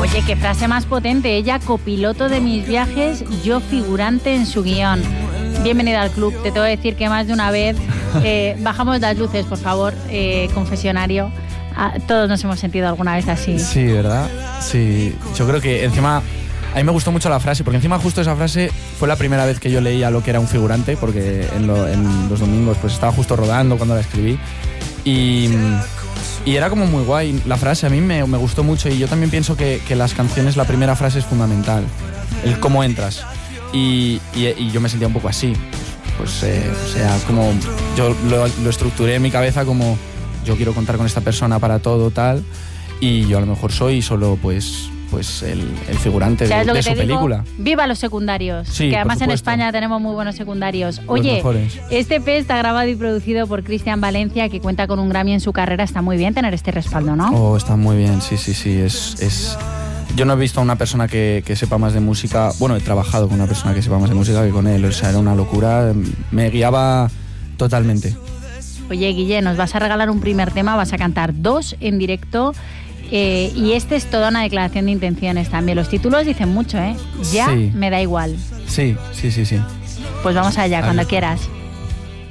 Oye, qué frase más potente. Ella, copiloto de mis viajes, yo figurante en su guión. Bienvenida al club. Te tengo que decir que más de una vez bajamos las luces, por favor, confesionario. Todos nos hemos sentido alguna vez así. Sí, ¿verdad? Sí. Yo creo que encima... A mí me gustó mucho la frase, porque encima justo esa frase fue la primera vez que yo leía lo que era un figurante, porque en los domingos pues estaba justo rodando cuando la escribí. Y era como muy guay la frase, a mí me gustó mucho, y yo también pienso que las canciones, la primera frase es fundamental, el cómo entras. Y yo me sentía un poco así, o sea, como yo lo estructuré en mi cabeza como yo quiero contar con esta persona para todo, tal, y yo a lo mejor soy solo pues el figurante de su película. ¡Viva los secundarios! Sí, que además en España tenemos muy buenos secundarios. Oye, este EP está grabado y producido por Cristian Valencia, que cuenta con un Grammy en su carrera. Está muy bien tener este respaldo, ¿no? Oh, está muy bien, sí. Yo no he visto a una persona que sepa más de música. Bueno, he trabajado con una persona que sepa más de música que con él. O sea, era una locura. Me guiaba totalmente. Oye, Guille, nos vas a regalar un primer tema, vas a cantar 2 en directo. Y este es toda una declaración de intenciones también. Los títulos dicen mucho, ¿eh? Ya sí. Me da igual. Sí. Pues vamos allá, cuando quieras.